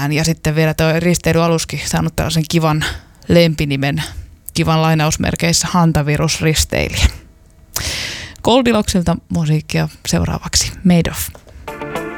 pitkään. Ja sitten vielä tuo risteilyaluskin saanut tällaisen kivan lempinimen, kivan lainausmerkeissä hantavirusristeilijä. Goldiloksilta musiikkia seuraavaksi Made of.